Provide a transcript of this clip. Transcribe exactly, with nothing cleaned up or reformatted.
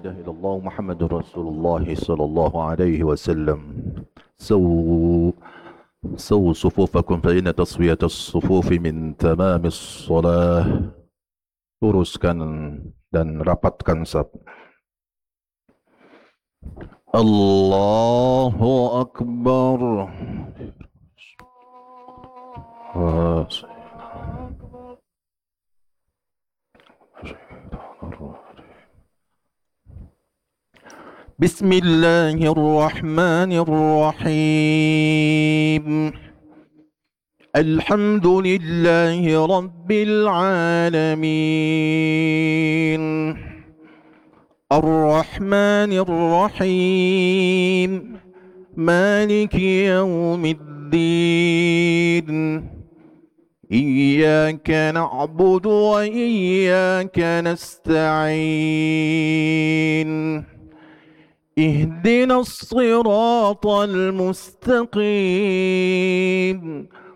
إله إلا الله محمد رسول الله صلى الله عليه وسلم. سووا سووا صفوفكم فإن تصفية الصفوف من تمام الصلاة. Luruskan dan rapatkan saf. Allahu Akbar. بسم الله الرحمن الرحيم. الحمد لله رب العالمين الرحمن الرحيم مالك يوم الدين إياك نعبد وإياك نستعين اهدنا الصراط المستقيم